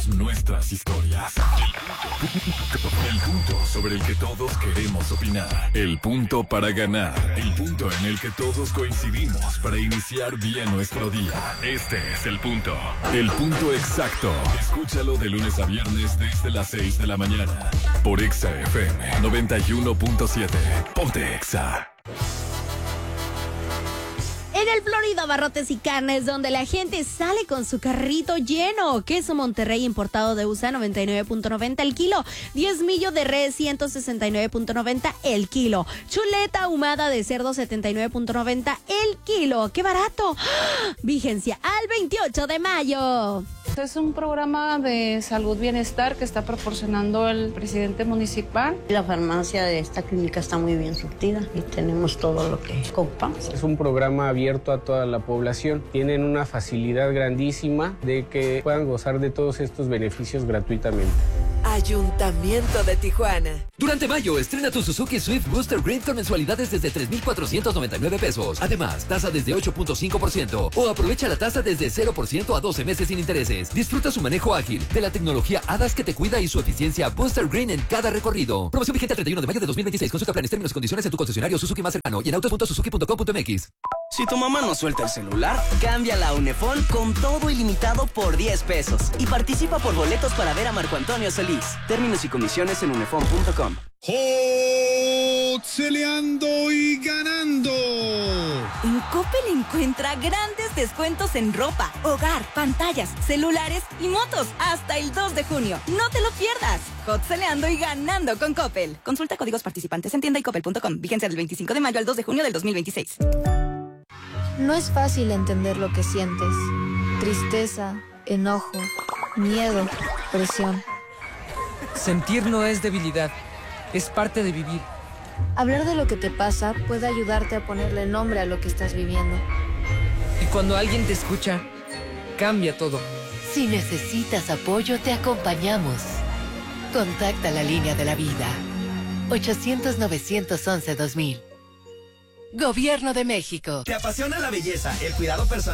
nuestras historias. El punto sobre el que todos queremos opinar. El punto para ganar. El punto en el que todos coincidimos para iniciar bien nuestro día. Este es el punto. El punto exacto. Escúchalo de lunes a viernes desde las 6 de la mañana. Por Exa FM 91.7. Ponte Exa. En el Florida Barrotes y Carnes, donde la gente sale con su carrito lleno. Queso Monterrey importado de USA, 99.90 el kilo. 10 millo de res, 169.90 el kilo. Chuleta ahumada de cerdo, 79.90 el kilo. ¡Qué barato! ¡Ah! Vigencia al 28 de mayo. Es un programa de salud bienestar que está proporcionando el presidente municipal. La farmacia de esta clínica está muy bien surtida y tenemos todo lo que ocupamos. Es un programa abierto a toda la población. Tienen una facilidad grandísima de que puedan gozar de todos estos beneficios gratuitamente. Ayuntamiento de Tijuana. Durante mayo, estrena tu Suzuki Swift Booster Green con mensualidades desde 3,499 pesos. Además, tasa desde 8.5% o aprovecha la tasa desde 0% a 12 meses sin intereses. Disfruta su manejo ágil, de la tecnología ADAS que te cuida y su eficiencia Booster Green en cada recorrido. Promoción vigente al 31 de mayo de 2026. Consulta planes, términos y condiciones en tu concesionario Suzuki más cercano y en autos.suzuki.com.mx. Si tu mamá no suelta el celular, cámbiala a Unefón con todo ilimitado por 10 pesos. Y participa por boletos para ver a Marco Antonio Solís. Términos y condiciones en unefón.com. ¡Celeando y ganando! En Coppel encuentra grandes descuentos en ropa, hogar, pantallas, celulares y motos hasta el 2 de junio. ¡No te lo pierdas! Celeando y ganando con Coppel. Consulta códigos participantes en tienda y coppel.com. Vigencia del 25 de mayo al 2 de junio del 2026. No es fácil entender lo que sientes. Tristeza, enojo, miedo, presión. Sentir no es debilidad, es parte de vivir. Hablar de lo que te pasa puede ayudarte a ponerle nombre a lo que estás viviendo. Y cuando alguien te escucha, cambia todo. Si necesitas apoyo, te acompañamos. Contacta la línea de la vida. 800-911-2000. Gobierno de México. ¿Te apasiona la belleza, el cuidado personal?